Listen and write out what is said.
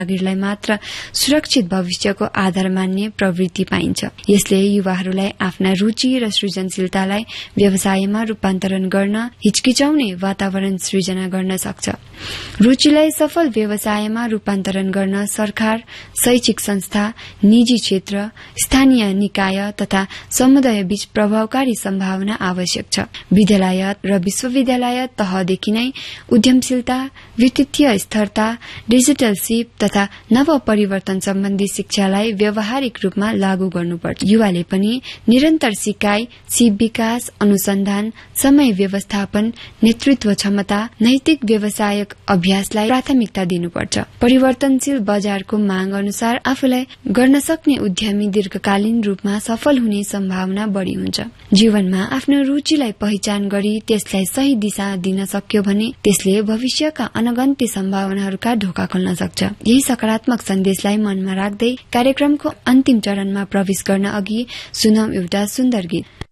जागिरलाई मात्र सुरक्षित भविष्यको आधार मान्ने प्रवृत्ति पाइन्छ। यसले युवाहरूलाई आफ्ना रुचि र सृजनशीलतालाई व्यवसायमा रूपान्तरण गर्न हिचकिचाउने वातावरण सृजना गर्न सक्छ। रुचिलाई सफल व्यवसायमा रूपान्तरण गर्न सरकार, शैक्षिक संस्था, निजी क्षेत्र, स्थानीय निकाय तथा समुदाय बीच प्रभावकारी सम्भावना आवश्यक छ। विद्यालय र विश्वविद्यालय तहदेखि नै उद्यमशीलता, व्यक्तित्व स्थिरता, डिजिटल सिप तथा नव परिवर्तन सम्बन्धी शिक्षालाई व्यावहारिक रूपमा लागू गर्नुपर्छ। युवाले पनि निरन्तर सिकाइ, सिप विकास, अनुसन्धान, समय व्यवस्थापन, नेतृत्व क्षमता, नैतिक व्यवसायिक अभ्यासलाई प्राथमिकता दिनुपर्छ। परिवर्तनशील बजारको माग अनुसार आफूलाई गर्न सक्ने उद्यमी दीर्घकालीन रूपमा सफल हुने सम्भावना बढ़ी हुन्छ। जीवनमा आफ्नो रुचिलाई पहिचान गरी त्यसलाई सही दिशा दिन सक्यो भने त्यसले भविष्यका अनगन्ती सम्भावनाहरूका ढोका खोल्न सक्छ। यही सकारात्मक सन्देशलाई मनमा राख्दै कार्यक्रमको अन्तिम चरणमा प्रवेश गर्न अघि सुनौ एउटा सुन्दर गीत।